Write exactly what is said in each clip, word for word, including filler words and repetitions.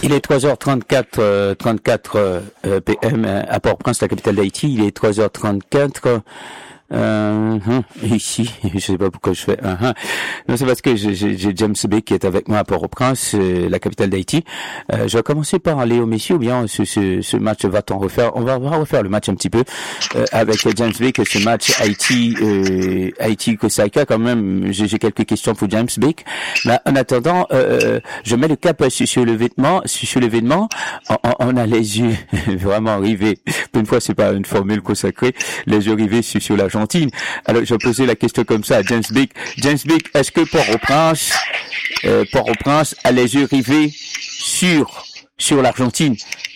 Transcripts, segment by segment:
Il est trois heures trente-quatre, euh, trente-quatre euh, P M à Port-au-Prince, la capitale d'Haïti. Il est trois heures trente-quatre. Euh, hein, ici, je sais pas pourquoi je fais un hein, non, c'est parce que j'ai, j'ai James Bay qui est avec moi à Port-au-Prince, euh, la capitale d'Haïti. Euh, je vais commencer par Léo Messi, ou bien ce, ce, ce match va-t-on refaire? On va, on va refaire le match un petit peu euh, avec James Bay, que ce match Haïti, euh, Haïti Costa Rica quand même. J'ai, j'ai quelques questions pour James Bay. Mais en attendant, euh, je mets le cap sur, sur le vêtement, sur, sur l'événement. On, on, on a les yeux vraiment rivés. Pour une fois, c'est pas une formule consacrée. Les yeux rivés sur, sur la Argentine. Alors, je vais poser la question comme ça à James Bick. James Bick, est-ce que Port-au-Prince, euh, Port-au-Prince a les yeux rivés sur, sur l'Argentine?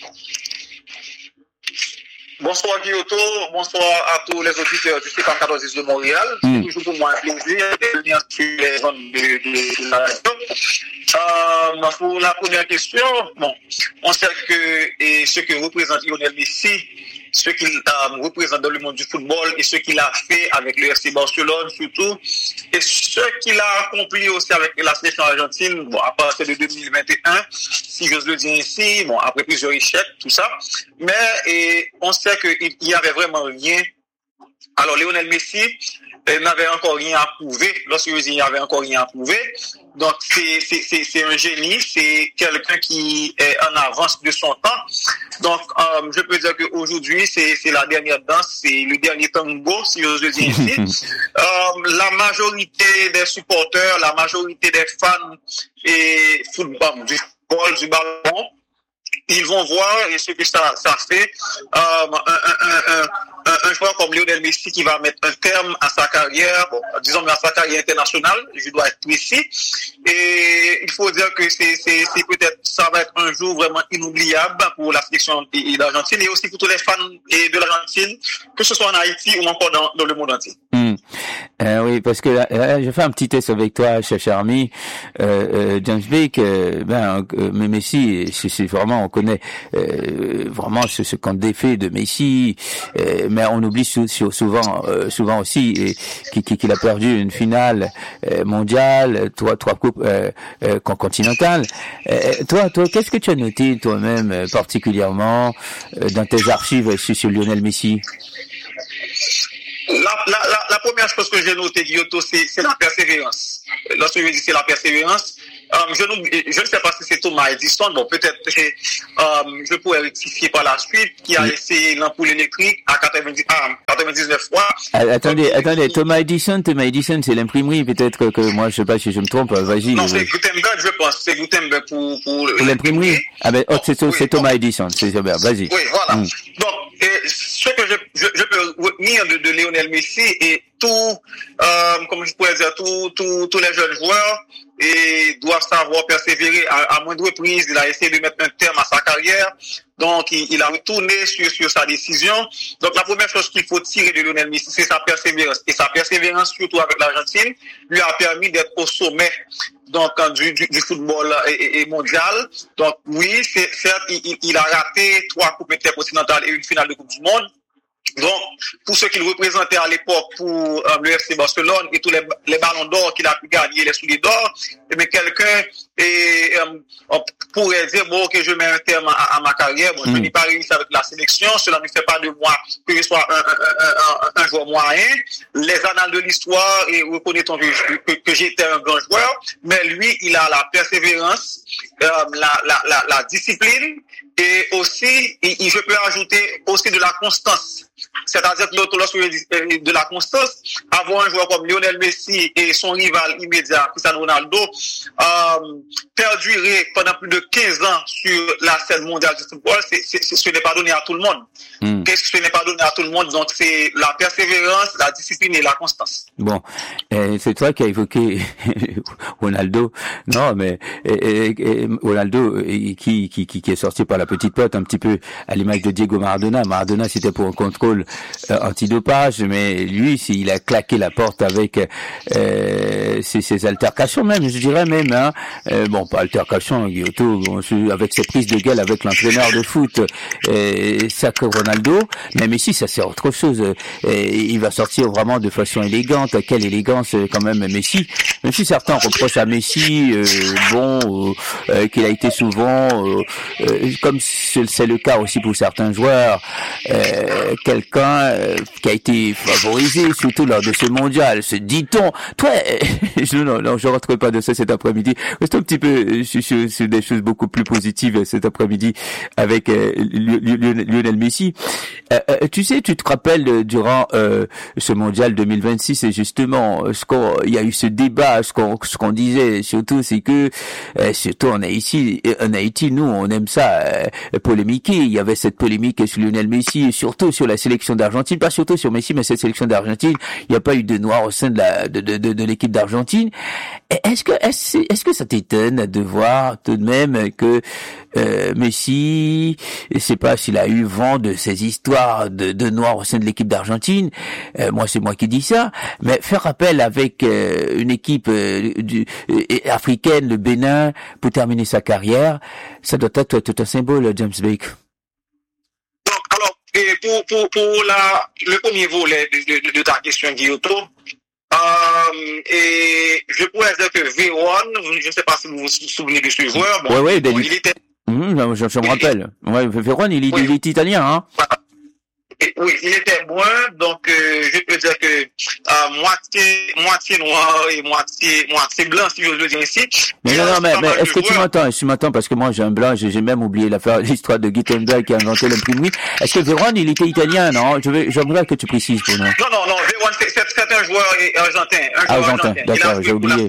Bonsoir Guillotot, bonsoir à tous les auditeurs du C quatorze de Montréal. Mm. C'est toujours pour moi un plaisir de venir sur les zones de, de, de la radio. Euh, pour la première question, bon, on sait que et ce que représente Lionel Messi, ce qu'il euh, représente dans le monde du football et ce qu'il a fait avec le F C Barcelone surtout, et ce qu'il a accompli aussi avec la sélection argentine, bon, à partir de deux mille vingt et un, si j'ose le dire ici, bon, après plusieurs échecs, tout ça, mais et on sait qu'il y avait vraiment rien. Alors Lionel Messi euh, n'avait encore rien à prouver, lorsque je dis il n'y avait encore rien à prouver, donc c'est, c'est, c'est, c'est un génie, c'est quelqu'un qui est en avance de son temps. Donc, euh, je peux dire qu'aujourd'hui, c'est, c'est la dernière danse, c'est le dernier tango, si j'ose le dire ici. euh, la majorité des supporters, la majorité des fans et football, du football, du ballon, ils vont voir et ce que ça, ça fait euh, un, un, un, un, un joueur comme Lionel Messi qui va mettre un terme à sa carrière, bon, disons à sa carrière internationale, je dois être précis. Et il faut dire que c'est, c'est, c'est peut-être, ça va être un jour vraiment inoubliable pour la sélection d'Argentine et aussi pour tous les fans de l'Argentine, que ce soit en Haïti ou encore dans, dans le monde entier. Mmh. Euh, oui, parce que euh, je fais un petit test avec toi, cher cher ami, euh, euh, James Bick. Euh, ben, euh, Messi, c'est, c'est vraiment, on connaît euh, vraiment ce, ce conte d'effet de Messi, euh, mais on oublie sou, souvent, euh, souvent aussi euh, qu'il, qu'il a perdu une finale euh, mondiale, trois, trois coupes euh, euh, continentales. Euh, toi, toi, qu'est-ce que tu as noté toi-même euh, particulièrement euh, dans tes archives sur, sur Lionel Messi? La, la, la, la première chose que j'ai notée, Guillotot, c'est, c'est la persévérance. Lorsque je dis c'est la persévérance, euh, je, je ne sais pas si c'est Thomas Edison, bon peut-être euh, je pourrais rectifier par la suite, qui a essayé l'ampoule électrique à quatre-vingt-dix, ah, quatre-vingt-dix-neuf fois. Ah, attendez, Donc, attendez, Thomas Edison, Thomas Edison, c'est l'imprimerie, peut-être que, que moi, je sais pas si je me trompe, vas-y. Non, c'est Gutenberg, je pense, c'est Gutenberg pour, pour, pour l'imprimerie. Ah ben, oh, c'est, oui, c'est Thomas donc, Edison, c'est bien, vas-y. Oui, voilà. Hum. Donc, et, ce que je, je, je peux retenir de, de Lionel Messi et tout, euh, comme je pourrais dire, tous tout, tout les jeunes joueurs et doivent savoir persévérer à, à moindre reprise. Il a essayé de mettre un terme à sa carrière. Donc, il, il a retourné sur, sur sa décision. Donc, la première chose qu'il faut tirer de Lionel Messi, c'est sa persévérance. Et sa persévérance, surtout avec l'Argentine, lui a permis d'être au sommet donc du, du, du football et, et mondial. Donc, oui, c'est, certes, il, il a raté trois coupes intercontinentales et une finale de Coupe du Monde. Donc, pour ce qu'il représentait à l'époque pour euh, le F C Barcelone et tous les, les ballons d'or qu'il a pu gagner, les souliers d'or, et bien quelqu'un et, euh, pourrait dire, bon, ok, je mets un terme à, à ma carrière, bon, mm. je n'ai pas réussi avec la sélection, cela ne fait pas de moi que je sois un, un, un, un, un joueur moyen. Les annales de l'histoire, et reconnaît-on que, que, que j'étais un grand joueur, mais lui, il a la persévérance, euh, la, la, la, la discipline, et aussi, et, et je peux ajouter aussi de la constance. C'est-à-dire que lorsque je dis de la constance, avoir un joueur comme Lionel Messi et son rival immédiat, Cristiano Ronaldo, euh, perdurer pendant plus de quinze ans sur la scène mondiale du football, c'est, c'est, c'est, ce n'est pas donné à tout le monde. Mm. Qu'est-ce que ce n'est pas donné à tout le monde? Donc c'est la persévérance, la discipline et la constance. Bon, euh, c'est toi qui as évoqué Ronaldo. Non, mais et, et, et Ronaldo et, qui, qui, qui est sorti par la petite porte un petit peu à l'image de Diego Maradona. Maradona, c'était pour un contrôle euh, antidopage, mais lui, il a claqué la porte avec euh, ses, ses altercations même, je dirais même. Hein. Euh, bon, pas altercation, Guillotot, Ronaldo, bon, avec ses prises de gueule avec l'entraîneur de foot, et sacré Ronaldo. Mais Messi, ça c'est autre chose. Et il va sortir vraiment de façon élégante. Quelle élégance quand même Messi. Même si certains reprochent à Messi, euh, bon, euh, qu'il a été souvent, euh, euh, comme c'est le cas aussi pour certains joueurs, euh, quelqu'un euh, qui a été favorisé, surtout lors de ce mondial. Se dit-on, toi, je, non, non, je ne rentrerai pas de ça cet après-midi. Reste un petit peu sur, sur, sur des choses beaucoup plus positives cet après-midi avec euh, Lionel Messi. Euh, euh, tu sais, tu te rappelles durant euh, ce mondial deux mille vingt-six, et justement, ce qu'on, il y a eu ce débat, ce qu'on, ce qu'on disait surtout, c'est que euh, surtout en Haïti, en Haïti, nous, on aime ça euh, polémiquer. Il y avait cette polémique sur Lionel Messi, et surtout sur la sélection d'Argentine, pas surtout sur Messi, mais cette sélection d'Argentine. Il n'y a pas eu de noir au sein de la de de de, de l'équipe d'Argentine. Est-ce que est-ce, est-ce que ça t'étonne de voir tout de même que euh, Messi, je sais pas s'il a eu vent de ces histoires de, de noirs au sein de l'équipe d'Argentine. Euh, moi, c'est moi qui dis ça. Mais faire appel avec euh, une équipe euh, du, euh, africaine, le Bénin, pour terminer sa carrière, ça doit être tout un symbole, James Blake. Donc, alors, et pour pour pour la le premier volet de, de, de ta question, Guillaume. Euh, et je pourrais dire que Véron, je ne sais pas si vous vous souvenez de ce joueur. Bon, ouais, ouais, bon, il était. Mmh, je, je me rappelle. Ouais, Véron, il, il, oui. il est italien, hein. Et, oui, il était brun, donc euh, je peux dire que euh, moitié moitié noir et moitié moitié blanc, si je veux le dire ici. Mais non, non, mais, mais est-ce que tu m'entends, est-ce que tu m'entends, parce que moi j'ai un blanc, j'ai, j'ai même oublié l'affaire, l'histoire de Gutenberg qui a inventé l'imprimerie. Est-ce que Véron, il était italien, non? Je veux, j'aimerais que tu précises pour nous. Non, non, non, Véron, c'est, c'est, c'est un joueur argentin. Un joueur argentin, argentin. d'accord, j'ai oublié.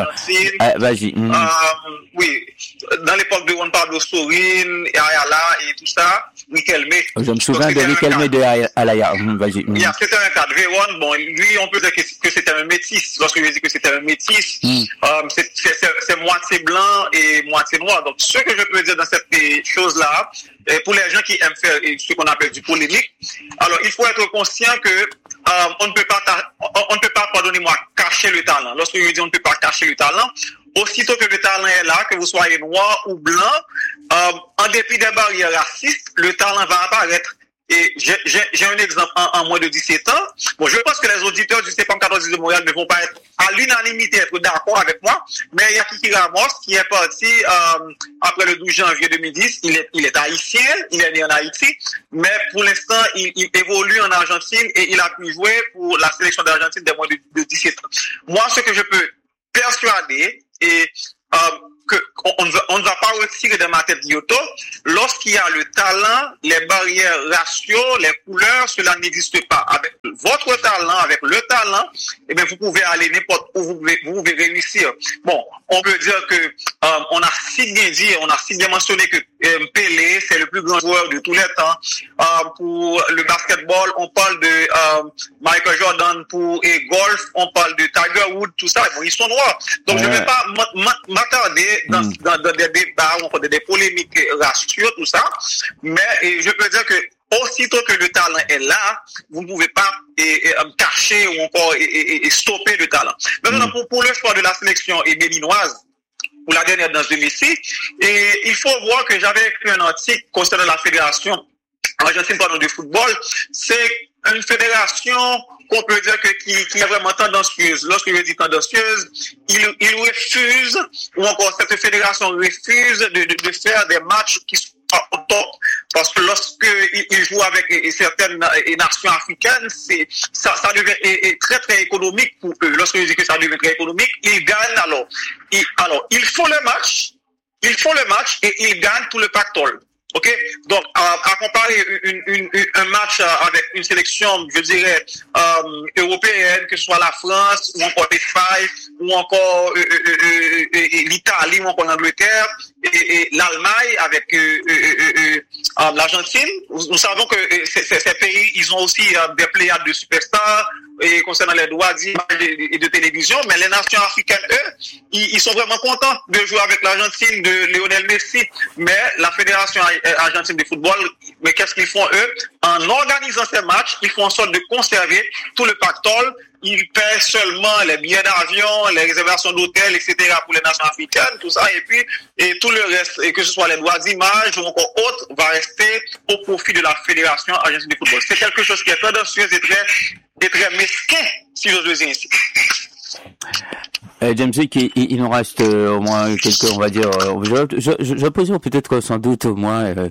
Ah, vas-y. Mmh. Euh, oui, dans l'époque de Juan Pablo Sorin, Ayala et tout ça, Riquelme. Je me souviens de Riquelme de Ayala. Mmh, vas-y. Mmh. Yeah, c'était un cas de Véron. Bon, lui, on peut dire que, que c'était un métis. Lorsque je dis que c'était un métis, mmh. euh, c'est, c'est, c'est, c'est moitié blanc et moitié noir. Donc, ce que je peux dire dans cette chose-là, pour les gens qui aiment faire ce qu'on appelle du polémique, alors il faut être conscient que euh, on ne peut pas, on, on ne peut pas, pardonnez-moi, cacher le talent. Lorsque je dis on ne peut pas cacher le talent, aussitôt que le talent est là, que vous soyez noir ou blanc, euh, en dépit des barrières racistes, le talent va apparaître. Et j'ai, j'ai, j'ai un exemple en, en moins de dix-sept ans. Bon, je pense que les auditeurs du C P A M quatorze de Montréal ne vont pas être à l'unanimité être d'accord avec moi, mais il y a Kiki Ramos qui est parti euh, après le douze janvier deux mille dix. Il est, il est haïtien, il est né en Haïti, mais pour l'instant, il, il évolue en Argentine et il a pu jouer pour la sélection d'Argentine des moins de, de dix-sept ans. Moi, ce que je peux persuader et euh, que on, on, on ne va pas retirer de ma tête Giotto, lorsqu'il y a le talent, les barrières raciaux, les couleurs, cela n'existe pas. Avec votre talent, avec le talent, eh bien, vous pouvez aller n'importe où, vous pouvez, vous pouvez réussir. Bon, on peut dire que euh, on a si bien dit, on a si bien mentionné que euh, Pelé, c'est le plus grand joueur de tous les temps. Euh, pour le basketball, on parle de euh, Michael Jordan. Pour et golf, on parle de Tiger Woods, tout ça. Bon, ils sont noirs. Donc, ouais. Je ne vais pas m'attarder Dans, mm. dans, dans des débats, ou des, des polémiques raciaux, tout ça. Mais et je peux dire que aussitôt que le talent est là, vous ne pouvez pas et, et, cacher ou encore et, et, et stopper le talent. Maintenant, mm. pour, pour le choix de la sélection et béninoise, pour la dernière danse de Messi, et il faut voir que j'avais écrit un article concernant la fédération argentine pardon, de football. C'est une fédération qu'on peut dire que qui, qui est vraiment tendancieuse. Lorsque je dis tendancieuse, il, il refuse, ou encore cette fédération refuse de, de, de faire des matchs qui sont au top. Parce que lorsque il joue avec certaines nations africaines, c'est, ça, ça devient est, est très très économique pour eux. Lorsque je dis que ça devient très économique, ils gagnent alors. Ils, alors, ils font le match, ils font le match et ils gagnent tout le pactole. Ok, donc à, à comparer une, une, une, un match avec une sélection, je dirais euh, européenne, que ce soit la France ou encore l'Espagne ou encore euh, euh, euh, euh, l'Italie ou encore l'Angleterre et, et l'Allemagne avec euh, euh, euh, euh, l'Argentine, nous, nous savons que euh, ces, ces pays, ils ont aussi euh, des pléiades de superstars et concernant les droits d'image et de télévision, mais les nations africaines, eux, ils, ils sont vraiment contents de jouer avec l'Argentine de Lionel Messi, mais la fédération argentine de football, mais qu'est-ce qu'ils font eux? En organisant ces matchs, ils font en sorte de conserver tout le pactole. il paie seulement les billets d'avion, les réservations d'hôtel, et cetera pour les nations africaines, tout ça, et puis et tout le reste, et que ce soit les droits d'image ou encore autres, va rester au profit de la Fédération argentine de football. C'est quelque chose qui est tendancieux et très, et très mesquin, si j'ose le dire ainsi. Euh, James Vick, il, il nous reste euh, au moins quelques, on va dire, euh, je, je, je, je poserai peut-être sans doute au moins euh,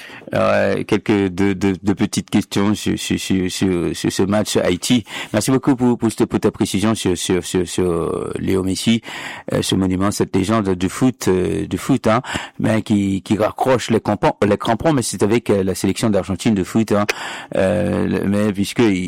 euh, quelques de, de, de petites questions sur, sur, sur, sur, sur ce match Haïti. Merci beaucoup pour, pour, pour ta précision sur, sur, sur, sur Léo Messi, euh, ce monument, cette légende du foot, euh, du foot, hein, mais qui, qui raccroche les crampons, les crampons, mais c'est avec euh, la sélection d'Argentine de foot, hein, euh, mais puisque il,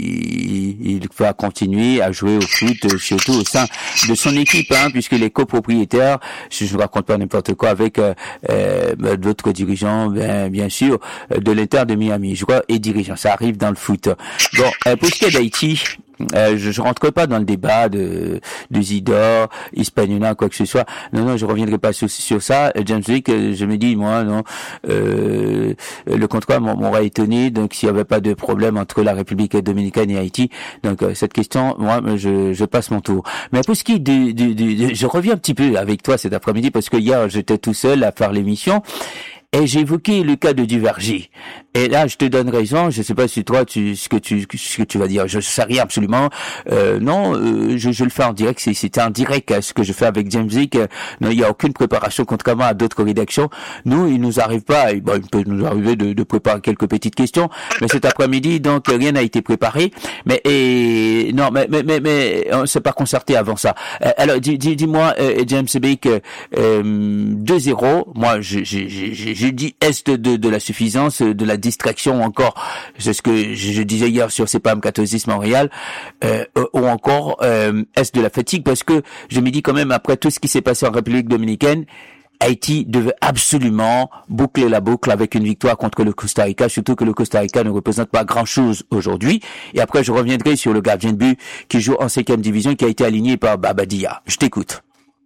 il, il va continuer à jouer au foot, euh, surtout au sein de son équipe, hein, puisque les copropriétaires, je ne raconte pas n'importe quoi, avec euh, euh, d'autres dirigeants, bien, bien sûr, de l'Inter de Miami, je crois, et dirigeants. Ça arrive dans le foot. Bon, euh, pour ce qui est d'Haïti, Euh, je, je rentre pas dans le débat de, de Zidore, Hispaniola, quoi que ce soit. Non, non, je reviendrai pas sur, sur ça. James Vick, je me dis, moi, non, euh, le contrat m'aurait étonné. Donc, s'il y avait pas de problème entre la République dominicaine et Haïti, donc euh, cette question, moi, je, je passe mon tour. Mais pour ce qui est de, de, de, de, je reviens un petit peu avec toi cet après-midi parce que hier, j'étais tout seul à faire l'émission. Et j'ai évoqué le cas de Duvergy. Et là, je te donne raison. Je sais pas si toi, tu, ce que tu, ce que tu vas dire. Je sais rien absolument. Euh, non, euh, je, je le fais en direct. C'est, c'était en direct ce que je fais avec James Vick. Non, il y a aucune préparation, contrairement à d'autres rédactions. Nous, il nous arrive pas. Bon, il peut nous arriver de, de préparer quelques petites questions, mais cet après-midi, donc rien n'a été préparé. Mais et non, mais mais mais, mais on s'est pas concerté avant ça. Euh, alors, dis, dis, dis-moi, euh, James Vick, euh, deux zéro. Moi, j'ai, j'ai, j'ai J'ai dit est de, de la suffisance, de la distraction encore, c'est ce que je disais hier sur C P A M Cathosis Montréal, euh, ou encore euh, est de la fatigue, parce que je me dis quand même, après tout ce qui s'est passé en République Dominicaine, Haïti devait absolument boucler la boucle avec une victoire contre le Costa Rica, surtout que le Costa Rica ne représente pas grand-chose aujourd'hui. Et après, je reviendrai sur le gardien de but qui joue en cinquième division, qui a été aligné par Babadia. Je t'écoute.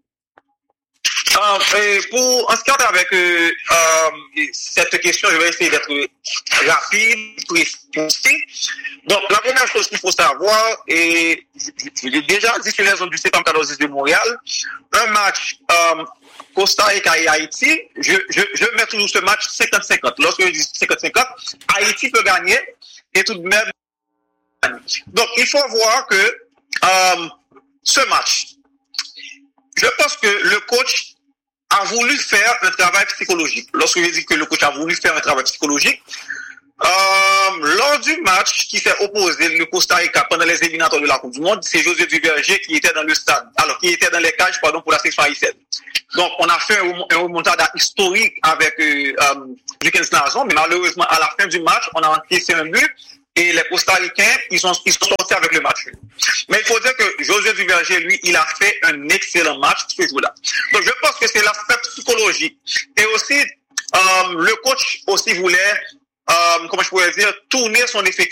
Euh, et pour, en ce qui est avec euh, euh, cette question, je vais essayer d'être rapide, précis. Donc, la première chose qu'il faut savoir, et je, je l'ai déjà dit sur les zones du C P A M Cathosis de Montréal, un match euh, Costa Rica et Haïti, je, je, je mets toujours ce match cinquante cinquante. Lorsque je dis cinquante cinquante, Haïti peut gagner et tout de même. Donc, il faut voir que euh, ce match, je pense que le coach a voulu faire un travail psychologique. Lorsque je dis que le coach a voulu faire un travail psychologique, euh, lors du match qui s'est opposé le Costa Rica pendant les éliminatoires de la Coupe du Monde, c'est José Duverger qui était dans le stade, alors qui était dans les cages, pardon, pour la section haïtienne. Donc, on a fait un, un remontada historique avec euh, euh, Jukens Nazon, mais malheureusement, à la fin du match, on a encaissé un but. Et les Costa-Ricains, ils sont, ils sont sortis avec le match. Mais il faut dire que José Duverger, lui, il a fait un excellent match ce jour-là. Donc, je pense que c'est l'aspect psychologique. Et aussi, euh, le coach aussi voulait, euh, comment je pourrais dire, tourner son effectif.